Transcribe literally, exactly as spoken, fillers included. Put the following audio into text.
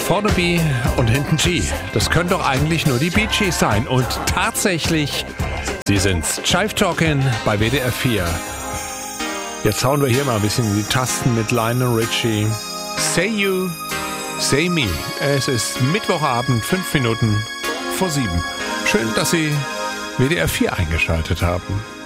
Vorne B und hinten G. Das können doch eigentlich nur die Bee Gees sein. Und tatsächlich, sie sind's. Jive Talkin' bei W D R vier. Jetzt hauen wir hier mal ein bisschen in die Tasten mit Lionel Richie. Say You, Say Me. Es ist Mittwochabend, fünf Minuten vor sieben. Schön, dass Sie W D R vier eingeschaltet haben.